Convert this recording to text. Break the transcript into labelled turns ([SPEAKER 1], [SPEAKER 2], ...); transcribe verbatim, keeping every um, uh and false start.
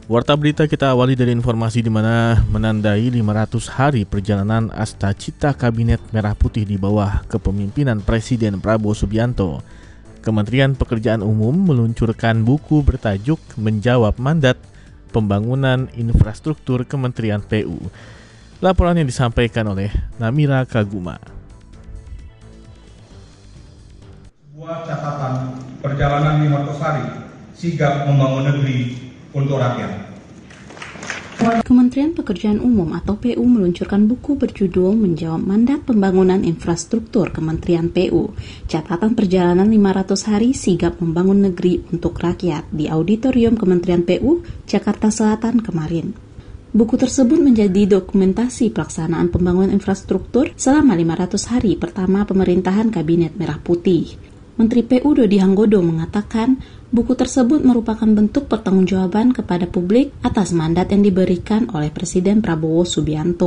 [SPEAKER 1] Warta berita kita awali dari informasi di mana menandai lima ratus hari perjalanan Astacita Kabinet Merah Putih di bawah kepemimpinan Presiden Prabowo Subianto. Kementerian Pekerjaan Umum meluncurkan buku bertajuk Menjawab Mandat Pembangunan Infrastruktur Kementerian P U. Laporan yang disampaikan oleh Namira Kaguma.
[SPEAKER 2] Sebuah catatan perjalanan lima ratus hari sigap membangun negeri untuk rakyat.
[SPEAKER 3] Kementerian Pekerjaan Umum atau P U meluncurkan buku berjudul Menjawab Mandat Pembangunan Infrastruktur Kementerian P U. Catatan perjalanan lima ratus hari sigap membangun negeri untuk rakyat di Auditorium Kementerian P U, Jakarta Selatan kemarin. Buku tersebut menjadi dokumentasi pelaksanaan pembangunan infrastruktur selama lima ratus hari pertama pemerintahan Kabinet Merah Putih. Menteri P U Dodi Hanggodo mengatakan buku tersebut merupakan bentuk pertanggungjawaban kepada publik atas mandat yang diberikan oleh Presiden Prabowo Subianto.